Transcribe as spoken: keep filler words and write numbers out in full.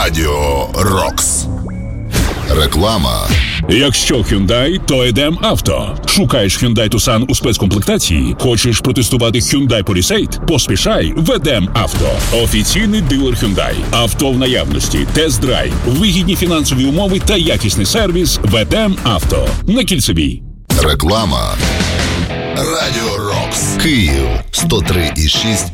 Радіо Рокс. Реклама. Якщо Hyundai, то Едем Авто. Шукаєш Hyundai Tucson у спецкомплектації? Хочеш протестувати Hyundai Palisade? Поспішай в Едем Авто. Офіційний дилер Hyundai. Авто в наявності, тест-драйв, вигідні фінансові умови та якісний сервіс в Едем Авто. На Кільцевій. Реклама. Радіо Рокс. Київ сто три і шість